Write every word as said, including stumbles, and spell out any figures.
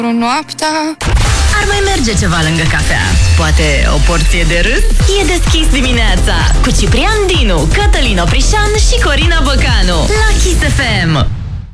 noaptea. Ar mai merge ceva lângă cafea. Poate o porție de râs? E deschis dimineața cu Ciprian Dinu, Cătălin Oprișan și Corina Băcanu la Kiss F M.